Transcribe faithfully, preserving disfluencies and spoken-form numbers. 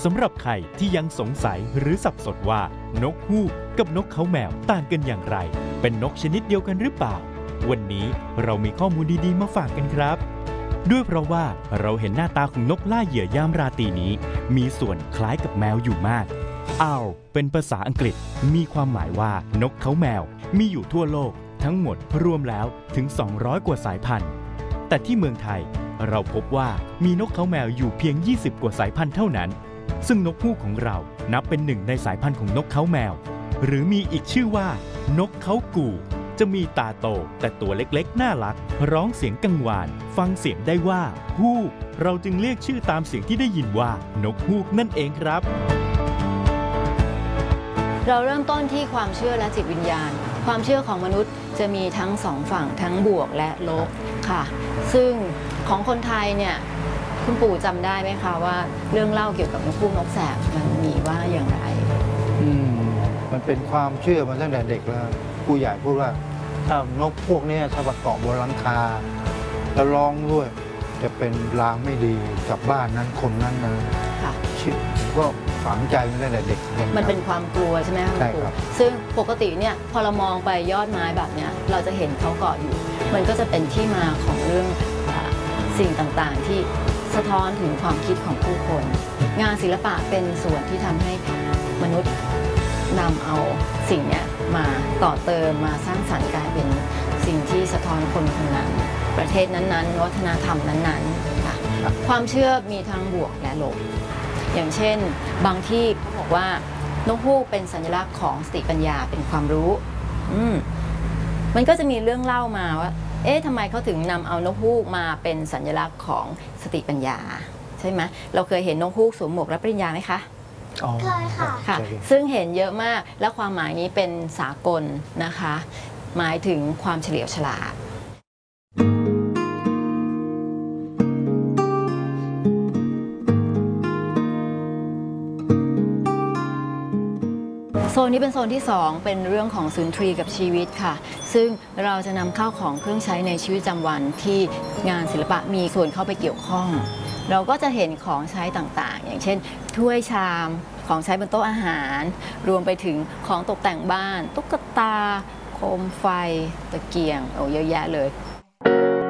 สำหรับใครที่ยังสงสัยหรือสับสนว่านกฮูกกับนกเขาแมวต่างกันอย่างไรเป็นนกชนิดเดียวกันหรือเปล่าวันนี้เรามีข้อมูลดีๆมาฝากกันครับด้วยเพราะว่าเราเห็นหน้าตาของนกล่าเหยื่อยามราตรีนี้มีส่วนคล้ายกับแมวอยู่มาก Owl เป็นภาษาอังกฤษมีความหมายว่านกเขาแมวมีอยู่ทั่วโลกทั้งหมดรวมแล้วถึงสองร้อยกว่าสายพันธุ์แต่ที่เมืองไทยเราพบว่ามีนกเขาแมวอยู่เพียงยี่สิบกว่าสายพันธุ์เท่านั้นซึ่งนกฮูกของเรานับเป็นหนึ่งในสายพันธุ์ของนกเขาแมวหรือมีอีกชื่อว่านกเขากู่จะมีตาโตแต่ตัวเล็กๆน่ารักร้องเสียงกังวานฟังเสียงได้ว่าฮูกเราจึงเรียกชื่อตามเสียงที่ได้ยินว่านกฮูกนั่นเองครับเราเริ่มต้นที่ความเชื่อและจิตวิญญาณความเชื่อของมนุษย์จะมีทั้งสองฝั่งทั้งบวกและลบค่ะซึ่งของคนไทยเนี่ยคุณปู่จำได้ไหมคะว่าเรื่องเล่าเกี่ยวกับนกฮูกนกแสกมันมีว่าอย่างไรอืมมันเป็นความเชื่อมาตั้งแต่เด็กแล้วผู้ใหญ่พูดว่าถ้านกพวกนี้ถ้ามาเกาะบนหลังคาแล้วร้องด้วยจะเป็นลางไม่ดีกับบ้านนั้นคนนั้นนะค่ะก็ฝังใจมาตั้งแต่เด็กมันเป็นความกลัวใช่ไหมคะคุณปู่ซึ่งปกติเนี่ยพอเรามองไปยอดไม้แบบเนี้ยเราจะเห็นเขาเกาะอยู่มันก็จะเป็นที่มาของเรื่องสิ่งต่างๆที่สะท้อนถึงความคิดของผู้คนงานศิลปะเป็นส่วนที่ทำให้มนุษย์นำเอาสิ่งนี้มาต่อเติมมาสร้างสรรค์กลายเป็นสิ่งที่สะท้อนคนคนนั้นประเทศนั้นๆวัฒนธรรมนั้นๆค่ะความเชื่อมีทั้งบวกและลบอย่างเช่นบางที่เขาบอกว่านกฮูกเป็นสัญลักษณ์ของสติปัญญาเป็นความรู้อืมมันก็จะมีเรื่องเล่ามาว่าเอ๊ะทำไมเขาถึงนำเอานกฮูกมาเป็นสัญลักษณ์ของสติปัญญาใช่ไหมเราเคยเห็นนกฮูกสวมหมวกรับปริญญาไหมคะเคยค่ะค่ะซึ่งเห็นเยอะมากและความหมายนี้เป็นสากลนะคะหมายถึงความเฉลียวฉลาดโซนนี้เป็นโซนที่สองเป็นเรื่องของสุนทรีกับชีวิตค่ะซึ่งเราจะนำเข้าของเครื่องใช้ในชีวิตประจำวันที่งานศิลปะมีส่วนเข้าไปเกี่ยวข้องเราก็จะเห็นของใช้ต่างๆอย่างเช่นถ้วยชามของใช้บนโต๊ะอาหารรวมไปถึงของตกแต่งบ้านตุ๊กตาโคมไฟตะเกียงโอ้เยอะแยะเลย